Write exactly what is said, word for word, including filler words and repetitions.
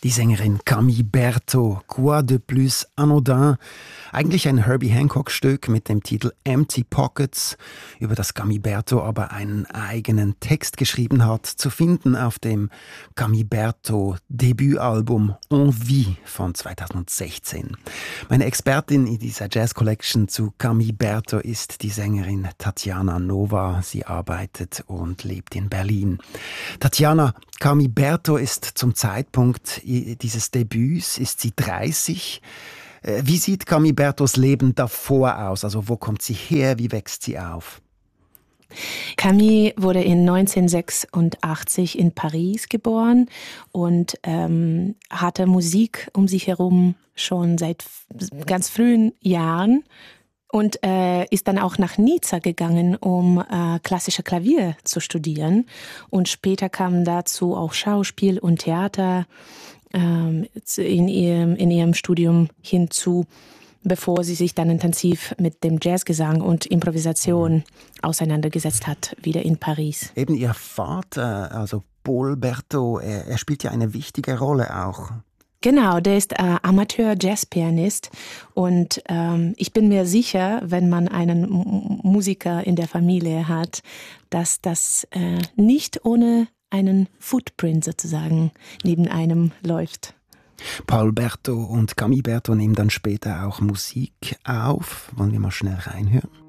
Die Sängerin Camille Bertho, Quoi de plus anodin. Eigentlich ein Herbie Hancock-Stück mit dem Titel Empty Pockets, über das Camille Bertho aber einen eigenen Text geschrieben hat, zu finden auf dem Camille Bertho Debütalbum En Vie von zweitausendsechzehn. Meine Expertin in dieser Jazz Collection zu Camille Bertho ist die Sängerin Tatjana Nova. Sie arbeitet und lebt in Berlin. Tatjana, Camille Bertho ist zum Zeitpunkt dieses Debüts, ist sie dreißig. Wie sieht Camille Berthos Leben davor aus? Also wo kommt sie her? Wie wächst sie auf? Camille wurde in neunzehnhundertsechsundachtzig in Paris geboren und ähm, hatte Musik um sich herum schon seit ganz frühen Jahren. Und äh, ist dann auch nach Nizza gegangen, um äh, klassische Klavier zu studieren. Und später kamen dazu auch Schauspiel und Theater ähm, in, ihrem, in ihrem Studium hinzu, bevor sie sich dann intensiv mit dem Jazzgesang und Improvisation auseinandergesetzt hat, wieder in Paris. Eben ihr Vater, also Paul Bertho, er, er spielt ja eine wichtige Rolle auch. Genau, der ist äh, Amateur-Jazzpianist und ähm, ich bin mir sicher, wenn man einen M- Musiker in der Familie hat, dass das äh, nicht ohne einen Footprint sozusagen neben einem läuft. Paul Bertho und Camille Bertho nehmen dann später auch Musik auf. Wollen wir mal schnell reinhören?